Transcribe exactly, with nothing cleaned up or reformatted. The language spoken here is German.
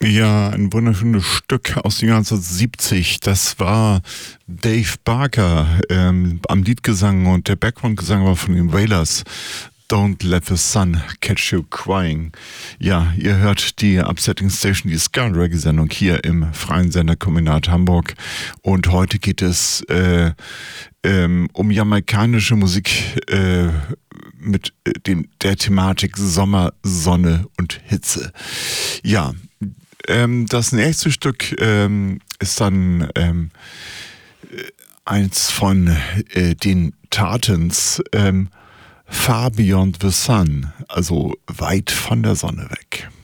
Ja, ein wunderschönes Stück aus den neunzehnhundertsiebzig. Das war Dave Barker ähm, am Liedgesang und der Background-Gesang war von den Wailers. Don't let the sun catch you crying. Ja, ihr hört die Upsetting Station, die Ska- und Reggae-Sendung hier im Freien Senderkombinat Hamburg. Und heute geht es äh, ähm, um jamaikanische Musik äh, mit äh, dem, der Thematik Sommer, Sonne und Hitze. Ja, ähm, das nächste Stück ähm, ist dann ähm, eins von äh, den Tartans, ähm, Far Beyond the Sun, also weit von der Sonne weg.